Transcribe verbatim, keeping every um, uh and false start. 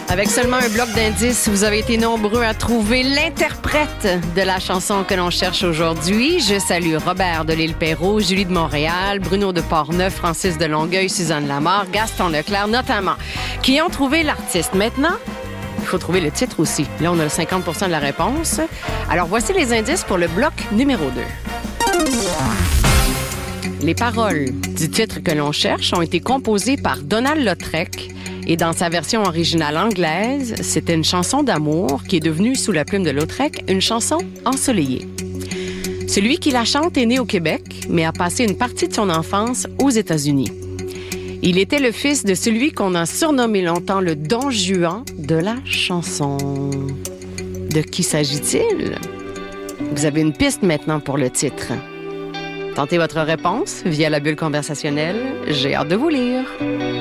Avec seulement un bloc d'indices, vous avez été nombreux à trouver l'interprète de la chanson que l'on cherche aujourd'hui. Je salue Robert de l'Île-Perrot, Julie de Montréal, Bruno de Portneuf, Francis de Longueuil, Suzanne Lamarre, Gaston Leclerc notamment, qui ont trouvé l'artiste. Maintenant, il faut trouver le titre aussi. Là, on a le cinquante pour cent de la réponse. Alors, voici les indices pour le bloc numéro deux. Les paroles du titre que l'on cherche ont été composées par Donald Lautrec. Et dans sa version originale anglaise, c'était une chanson d'amour qui est devenue, sous la plume de Lautrec, une chanson ensoleillée. Celui qui la chante est né au Québec, mais a passé une partie de son enfance aux États-Unis. Il était le fils de celui qu'on a surnommé longtemps le Don Juan de la chanson. De qui s'agit-il? Vous avez une piste maintenant pour le titre. Tentez votre réponse via la bulle conversationnelle. J'ai hâte de vous lire.